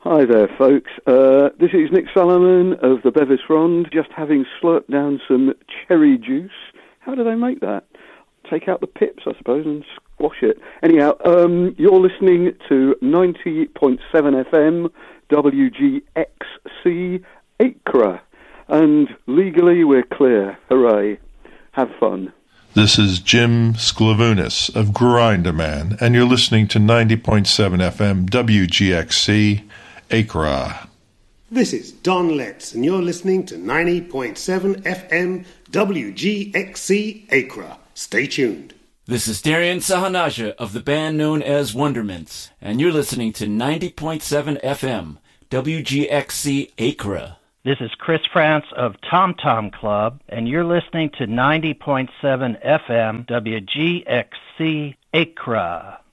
Hi there, folks. This is Nick Solomon of the Bevis Frond, just having slurped down some cherry juice. How do they make that? Take out the pips, I suppose, and squash it. Anyhow, you're listening to 90.7 FM, WGXC, Acre. And legally, we're clear. Hooray. Have fun. This is Jim Sklavounis of Grinderman, and you're listening to 90.7 FM WGXC, Acra. This is Don Letts, and you're listening to 90.7 FM WGXC, Acra. Stay tuned. This is Darian Sahanaja of the band known as Wondermints, and you're listening to 90.7 FM WGXC, Acra. This is Chris France of Tom Tom Club, and you're listening to 90.7 FM WGXC Acra.